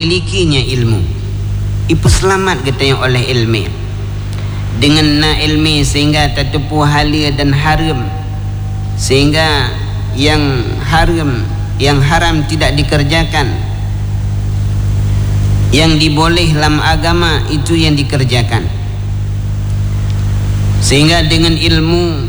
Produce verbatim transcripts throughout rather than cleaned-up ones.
memilikinya ilmu. Ipu selamat katanya oleh ilmu. Dengan na ilmu sehingga tertipu halal dan haram, sehingga yang haram yang haram tidak dikerjakan, yang diboleh dalam agama itu yang dikerjakan. Sehingga dengan ilmu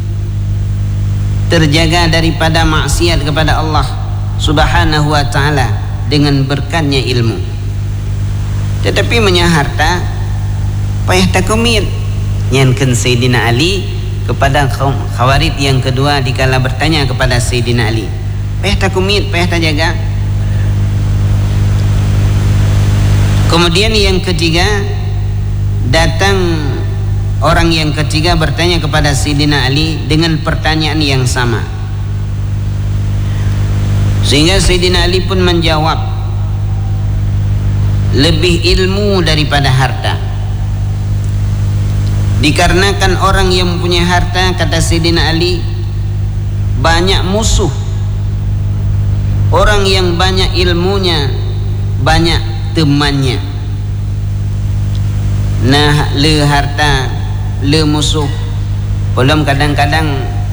terjaga daripada maksiat kepada Allah Subhanahu wa ta'ala dengan berkatnya ilmu. Tetapi punya harta payah takumit. Nyankan Sayyidina Ali kepada kaum Khawarij yang kedua dikala bertanya kepada Sayyidina Ali, payah takumit, payah terjaga. Kemudian yang ketiga, datang orang yang ketiga bertanya kepada Sayyidina Ali dengan pertanyaan yang sama. Sehingga Sayyidina Ali pun menjawab, lebih ilmu daripada harta. Dikarenakan orang yang mempunyai harta, kata Sayyidina Ali, banyak musuh. Orang yang banyak ilmunya, banyak temannya. Nah, le harta, le musuh. Belum kadang-kadang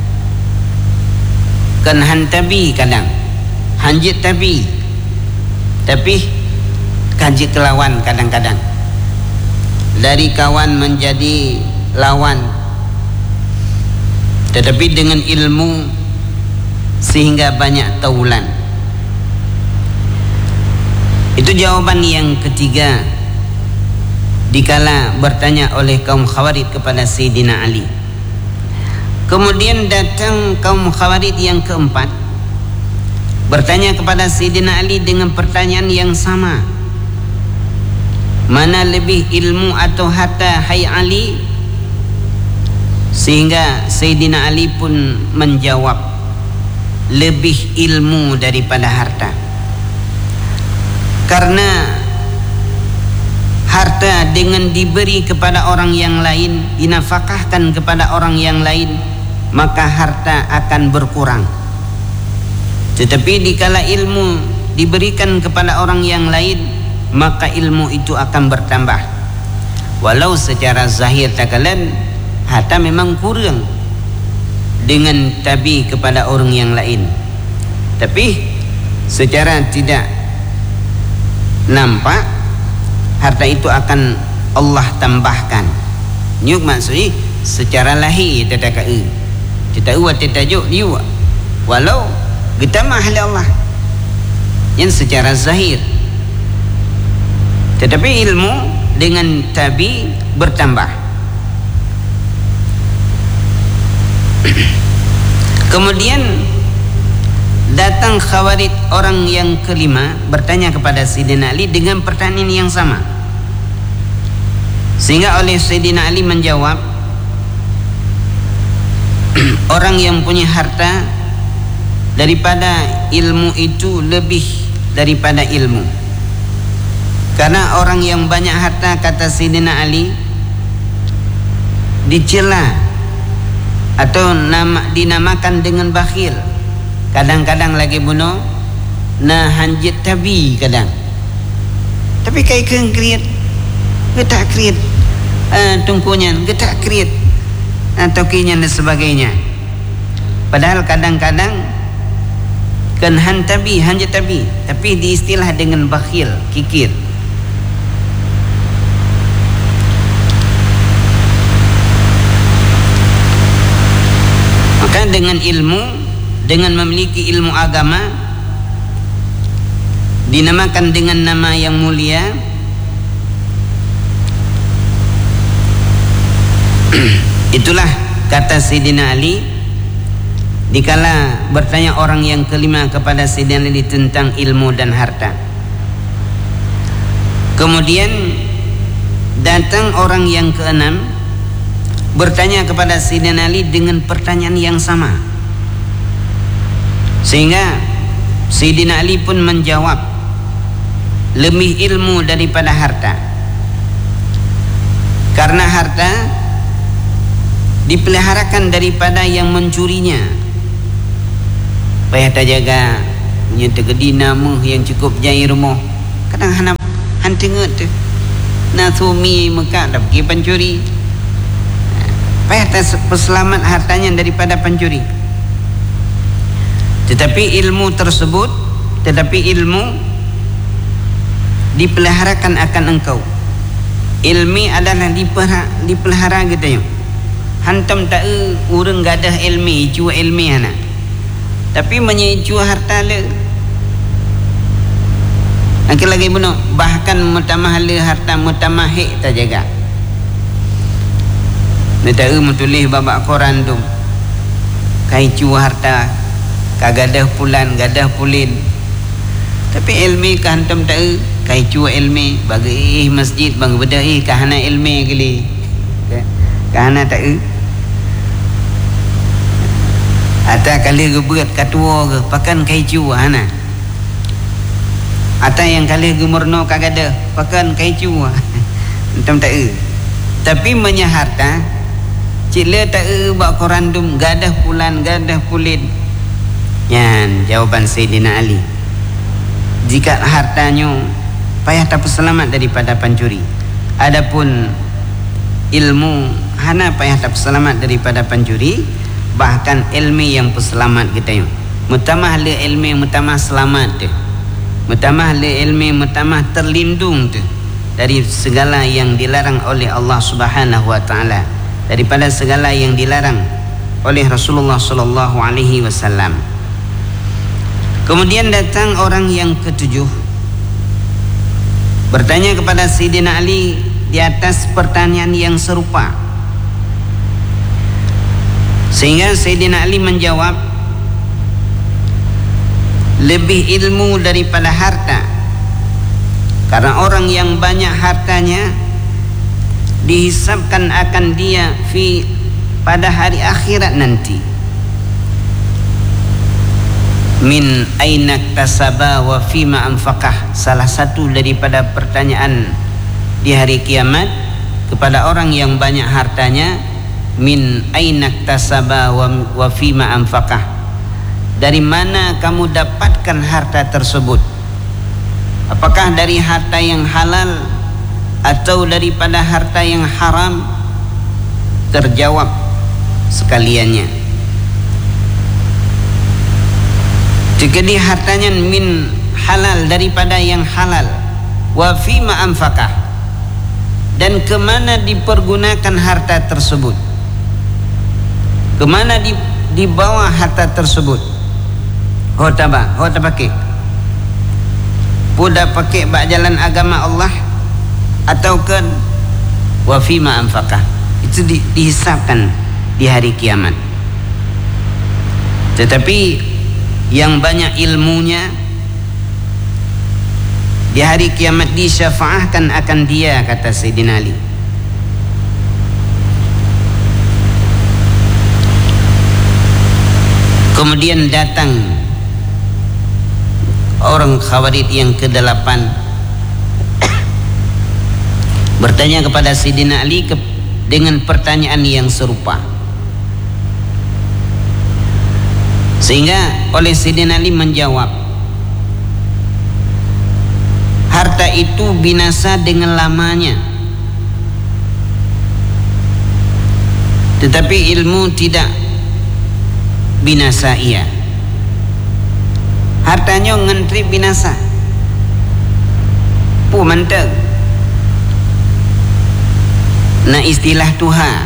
kan hantabi, kadang hanjit tabi, tapi kanjit lawan kadang-kadang. Dari kawan menjadi lawan. Tetapi dengan ilmu sehingga banyak taulan. Itu jawaban yang ketiga dikala bertanya oleh kaum Khawarij kepada Sayyidina Ali. Kemudian datang kaum Khawarij yang keempat bertanya kepada Sayyidina Ali dengan pertanyaan yang sama. Mana lebih ilmu atau harta, hai Ali? Sehingga Sayyidina Ali pun menjawab, lebih ilmu daripada harta. Karena harta dengan diberi kepada orang yang lain, dinafkahkan kepada orang yang lain, maka harta akan berkurang. Tetapi dikala ilmu diberikan kepada orang yang lain, maka ilmu itu akan bertambah. Walau secara zahir takalan harta memang kurang dengan tabi kepada orang yang lain, tapi secara tidak nampak harta itu akan Allah tambahkan. Nyuk maksudnya secara lahir tetakai kita uat tajuk dia walau getamah oleh Allah yang secara zahir, tetapi ilmu dengan tabi bertambah. Kemudian datang Khawarij orang yang kelima bertanya kepada Sayyidina Ali dengan pertanyaan yang sama. Sehingga oleh Sayyidina Ali menjawab, orang yang punya harta daripada ilmu itu lebih daripada ilmu. Karena orang yang banyak harta, kata Sayyidina Ali, dicela atau nama, dinamakan dengan bakhil. Kadang-kadang lagi bunuh nah hanjit tabi kadang. Tapi kai keng kriat getak kriat uh, tungkunya getak kriat atau kinya dan sebagainya. Padahal kadang-kadang kan hantabi hanjit tabi, tapi diistilah dengan bakhil, kikir. Maka dengan ilmu, dengan memiliki ilmu agama, dinamakan dengan nama yang mulia, itulah kata Sayyidina Ali dikala bertanya orang yang kelima kepada Sayyidina Ali tentang ilmu dan harta. Kemudian datang orang yang keenam bertanya kepada Sayyidina Ali dengan pertanyaan yang sama. Sehingga Sayyidina Ali pun menjawab, lebih ilmu daripada harta. Karena harta dipeliharakan daripada yang mencurinya. Payah tak jaga punya tegedi nama yang cukup jai rumah. Kadang hana hantengut tu nasumi Mekah dah pergi pencuri, payah terselamat hartanya daripada pencuri. Tetapi ilmu tersebut, tetapi ilmu dipeliharakan akan engkau. Ilmi adalah dipelihara, dipelihara gitu ya. Hantam tak urang gadah ilmi, cua ilmi anak. Tapi menyejua harta le. Akhir lagi bunuh, bahkan mutamah le harta mutamah hik tak jaga. Dia tahu menulis babak koran tu. Kai cua harta, kagadah pulan, gadah pulin. Tapi ilmi ka hantam tahu, kai cua ilmi bagi masjid bang bedah eh kahana ilmi gili. Kahana tahu. Ata kali geberat katua ke pakan kaicu hana. Ata yang kali gemurno kagada pakan kaicu. Entam tak e. Tapi menyaharta cile tak e bak korandum gadah pulan gadah pulin. Yan jawaban Sayyidina Ali. Jika hartanya payah tak selamat daripada pencuri. Adapun ilmu hana payah tak selamat daripada pencuri. Bahkan ilmi yang peselamat kita yuk. Mutamah le ilmi mutamah selamat tu. Mutamah le ilmi mutamah terlindung tu dari segala yang dilarang oleh Allah Subhanahu wa taala, daripada segala yang dilarang oleh Rasulullah sallallahu alaihi wasallam. Kemudian datang orang yang ketujuh bertanya kepada Sayyidina Ali di atas pertanyaan yang serupa. Sehingga Sayyidina Ali menjawab, lebih ilmu daripada harta. Karena orang yang banyak hartanya dihisabkan akan dia fi pada hari akhirat nanti. Min aina tasaba wa fima anfaqah. Salah satu daripada pertanyaan di hari kiamat kepada orang yang banyak hartanya, min aina tasaba wa, wa fima anfaqah, dari mana kamu dapatkan harta tersebut? Apakah dari harta yang halal atau daripada harta yang haram? Terjawab sekaliannya. Jika di hartanya min halal, daripada yang halal, wa fima anfaqah, dan kemana dipergunakan harta tersebut? Kemana di, dibawa harta tersebut? Oh tabak, oh tak pakai. Pudah pakai bak jalan agama Allah atau kan wa fima anfaqah. Itu di, dihisapkan di hari kiamat. Tetapi yang banyak ilmunya di hari kiamat disyafaahkan akan dia, kata Sayyidina Ali. Kemudian datang orang Khawarij yang kedelapan bertanya kepada Sayyidina Ali ke, dengan pertanyaan yang serupa. Sehingga oleh Sayyidina Ali menjawab, harta itu binasa dengan lamanya, tetapi ilmu tidak binasa ia. Hartanya ngentri binasa. Pu mantap. Nah istilah Tuhan,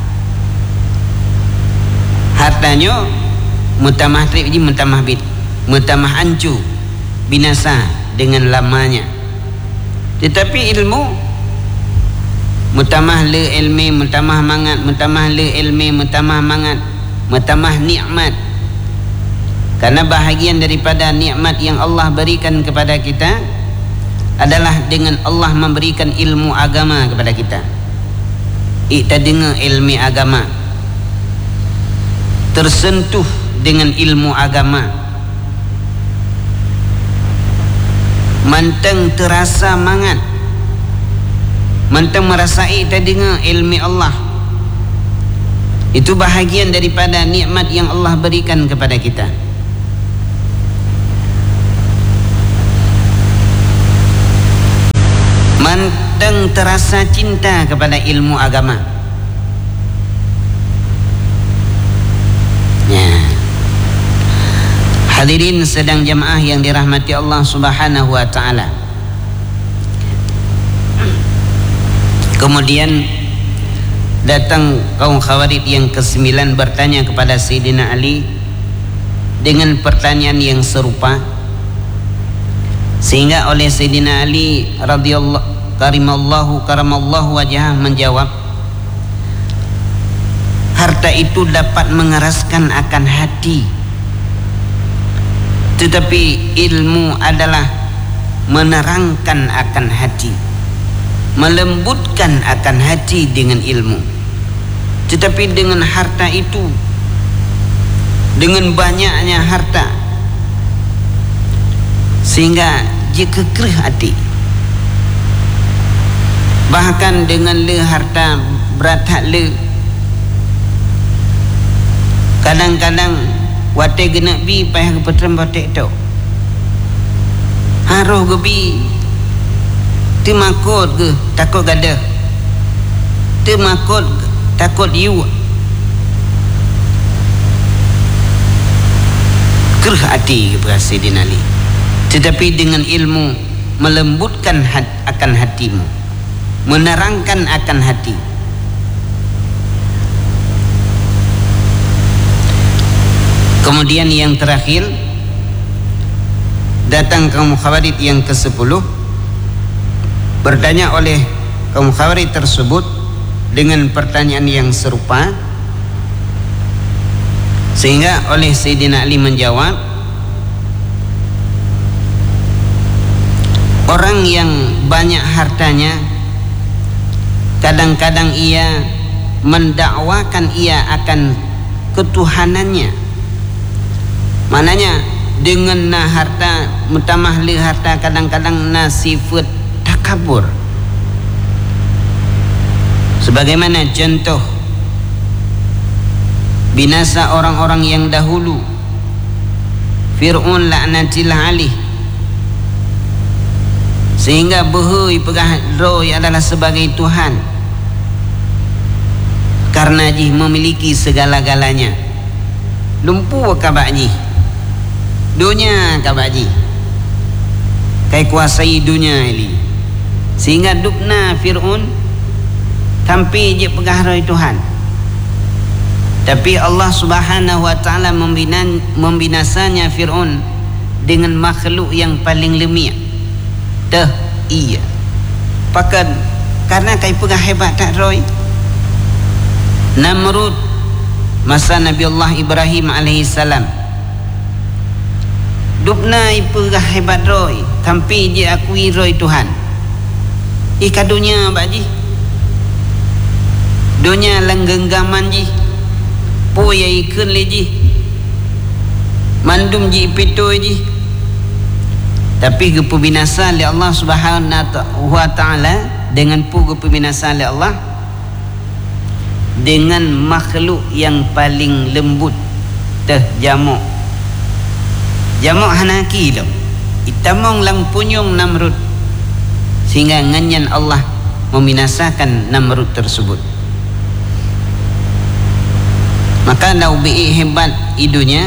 hartanya mutamah trip ji mutamah bit, mutamah ancu, binasa dengan lamanya. Tetapi ilmu mutamah le ilmi, mutamah mangat, mutamah le ilmi, mutamah mangat, mutamah nikmat. Karena bahagian daripada nikmat yang Allah berikan kepada kita adalah dengan Allah memberikan ilmu agama kepada kita. Kita dengar ilmu agama, tersentuh dengan ilmu agama, manteng terasa mangat, manteng merasai kita dengar ilmu Allah. Itu bahagian daripada nikmat yang Allah berikan kepada kita. manteng terasa cinta kepada ilmu agama. Ya. Hadirin sedang jamaah yang dirahmati Allah Subhanahu wa taala. Kemudian datang kaum Khawarij yang kesembilan bertanya kepada Sayyidina Ali dengan pertanyaan yang serupa, sehingga oleh Sayyidina Ali radhiyallahu karimallahu karamallahu wajhah menjawab, harta itu dapat mengeraskan akan hati, tetapi ilmu adalah menerangkan akan hati, melembutkan akan hati dengan ilmu. Tetapi dengan harta itu, dengan banyaknya harta, sehingga jika kerih hati, bahkan dengan le harta berat hak le, kadang-kadang wate genak bi payah kepetram batek tu haruh gebi tu makut ke takut gada, tu makut takut you kerh hati kepada Sayyidina Ali. Tetapi dengan ilmu melembutkan hat, akan hatimu, menerangkan akan hati. Kemudian yang terakhir datang kaum Khawarij yang kesepuluh, bertanya oleh kaum Khawarij tersebut dengan pertanyaan yang serupa, sehingga oleh Sayyidina Ali menjawab, orang yang banyak hartanya kadang-kadang ia mendakwakan ia akan ketuhanannya. Mananya dengan na harta mutamah li harta kadang-kadang na sifat takabur. Sebagaimana contoh binasa orang-orang yang dahulu, Fir'aun laknatillah alih, sehingga behui pegah roy adalah sebagai Tuhan karena jih memiliki segala-galanya. Lumpuh kabakji dunia kabakji kai kuasai dunia ini, sehingga dupna Fir'aun tampi je pegah roy Tuhan. Tapi Allah Subhanahu wa taala membinan, membinasanya Fir'aun dengan makhluk yang paling lemah. Dah iya pakan karena kai pegah hebat tak roy. Namrud masa Nabi Allah Ibrahim alaihi salam dupna pegah hebat roy, tapi dia akui roy Tuhan. Ika dunia baji dunia langgenggaman ji puya ikun leji mandum ji pito ji, tapi gepu binasa oleh Allah Subhanahu wa taala dengan pu gepu binasa oleh Allah dengan makhluk yang paling lembut teh jamuk jamuk hanaki lo itamong lang punyong Namrud, sehingga nganyan Allah membinasakan Namrud tersebut. Maka lau bi'i hebat idunya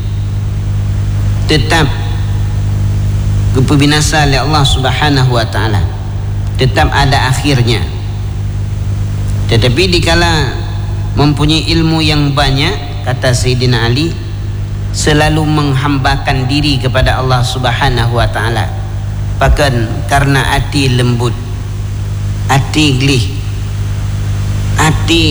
tetap gepu binasa oleh Allah Subhanahu wa taala, tetap ada akhirnya. Tetapi dikala mempunyai ilmu yang banyak, kata Sayyidina Ali, selalu menghambakan diri kepada Allah Subhanahu wa taala. Bahkan karena hati lembut, hati glih, hati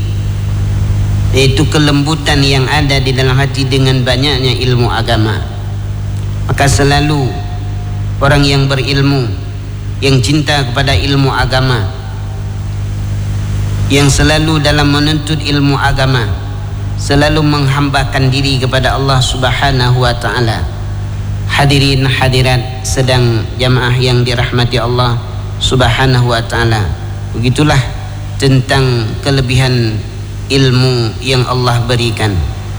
yaitu kelembutan yang ada di dalam hati dengan banyaknya ilmu agama, maka selalu orang yang berilmu, yang cinta kepada ilmu agama, yang selalu dalam menuntut ilmu agama, selalu menghambakan diri kepada Allah Subhanahu wa taala. Hadirin hadirat sedang jamaah yang dirahmati Allah Subhanahu wa taala. Begitulah tentang kelebihan ilmu yang Allah berikan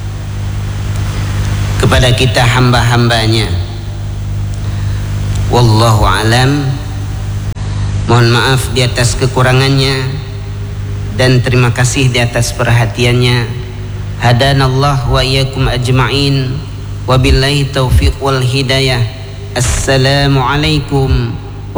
kepada kita hamba-hambanya. Wallahu alam Mohon maaf di atas kekurangannya dan terima kasih di atas perhatiannya. Hadanallah wa iyyakum ajma'in. Wabillahi taufiq wal hidayah. Assalamualaikum